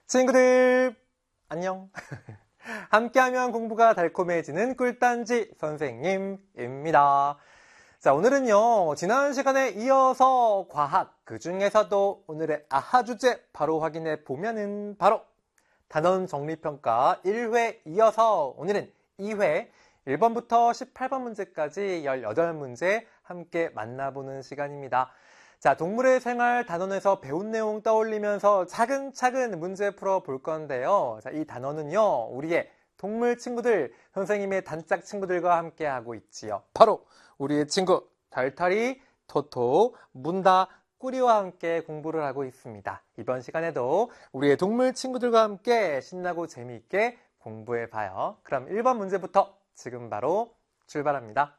친구들 안녕. 함께하면 공부가 달콤해지는 꿀단지 선생님입니다. 자, 오늘은요 지난 시간에 이어서 과학, 그 중에서도 오늘의 아하 주제 바로 확인해 보면은 바로 단원 정리평가 1회 이어서 오늘은 2회 1번부터 18번 문제까지 18문제 함께 만나보는 시간입니다. 자, 동물의 생활 단원에서 배운 내용 떠올리면서 차근차근 문제 풀어볼 건데요. 자, 이 단원은요, 우리의 동물 친구들, 선생님의 단짝 친구들과 함께 하고 있지요. 바로 우리의 친구, 덜털이, 토토, 문다, 꾸리와 함께 공부를 하고 있습니다. 이번 시간에도 우리의 동물 친구들과 함께 신나고 재미있게 공부해봐요. 그럼 1번 문제부터 지금 바로 출발합니다.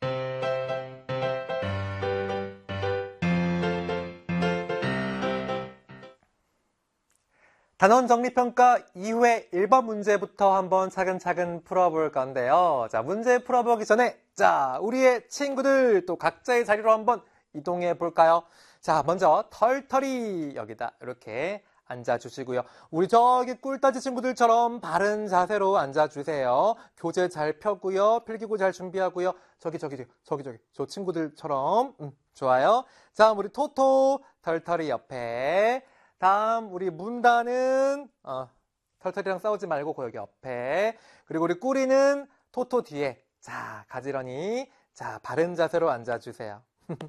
단원 정리평가 2회 1번 문제부터 한번 차근차근 풀어볼 건데요. 자, 문제 풀어보기 전에, 자, 우리의 친구들 또 각자의 자리로 한번 이동해 볼까요? 자, 먼저 털털이 여기다 이렇게 앉아주시고요. 우리 저기 꿀따지 친구들처럼 바른 자세로 앉아주세요. 교재 잘 펴고요. 필기구 잘 준비하고요. 저기, 저 친구들처럼. 좋아요. 자, 우리 토토, 털털이 옆에. 다음 우리 문다는 털털이랑 싸우지 말고 여기 옆에. 그리고 우리 꾸리는 토토 뒤에. 자, 가지런히 자 바른 자세로 앉아주세요.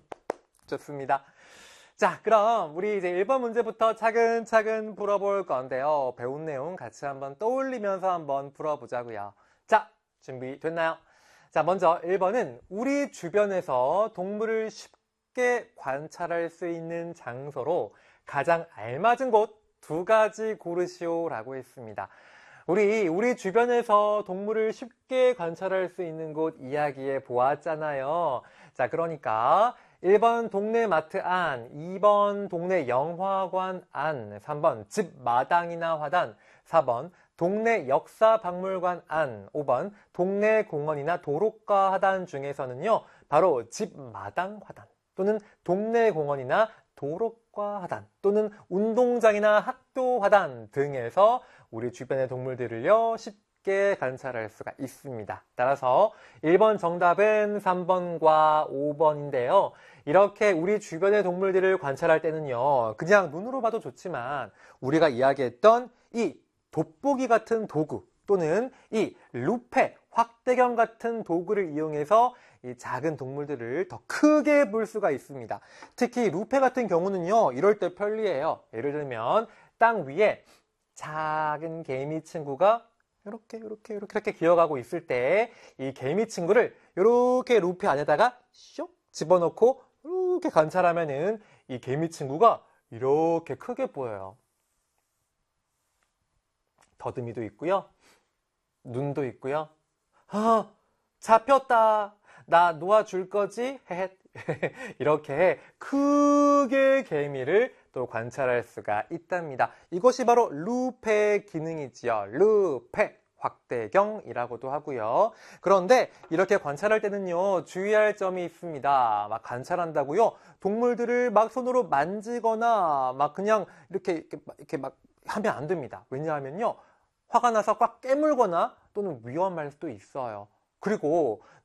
좋습니다. 자, 그럼 우리 이제 1번 문제부터 차근차근 풀어볼 건데요. 배운 내용 같이 한번 떠올리면서 한번 풀어보자고요. 자, 준비됐나요? 자, 먼저 1번은 우리 주변에서 동물을 쉽게 관찰할 수 있는 장소로 가장 알맞은 곳 2가지 고르시오라고 했습니다. 우리 주변에서 동물을 쉽게 관찰할 수 있는 곳 이야기해 보았잖아요. 자, 그러니까 1번 동네 마트 안, 2번 동네 영화관 안, 3번 집 마당이나 화단, 4번 동네 역사박물관 안, 5번 동네 공원이나 도로가 하단 중에서는요, 바로 집 마당 화단 또는 동네 공원이나 도로가 하단 또는 운동장이나 학교 화단 등에서 우리 주변의 동물들을요 쉽게 관찰할 수가 있습니다. 따라서 1번 정답은 3번과 5번인데요. 이렇게 우리 주변의 동물들을 관찰할 때는요 그냥 눈으로 봐도 좋지만 우리가 이야기했던 이 돋보기 같은 도구 또는 이 루페, 확대경 같은 도구를 이용해서 이 작은 동물들을 더 크게 볼 수가 있습니다. 특히 루페 같은 경우는요, 이럴 때 편리해요. 예를 들면 땅 위에 작은 개미 친구가 이렇게 기어가고 있을 때 이 개미 친구를 이렇게 루페 안에다가 쇽 집어넣고 이렇게 관찰하면은 이 개미 친구가 이렇게 크게 보여요. 더듬이도 있고요. 눈도 있고요. 아, 잡혔다. 나 놓아줄 거지? 헤헷. 이렇게 크게 개미를 또 관찰할 수가 있답니다. 이것이 바로 루페 기능이지요. 루페. 확대경이라고도 하고요. 그런데 이렇게 관찰할 때는요, 주의할 점이 있습니다. 막 관찰한다고요, 동물들을 막 손으로 만지거나 막 그냥 이렇게 막 하면 안 됩니다. 왜냐하면요, 화가 나서 꽉 깨물거나 또는 위험할 수도 있어요. 그리고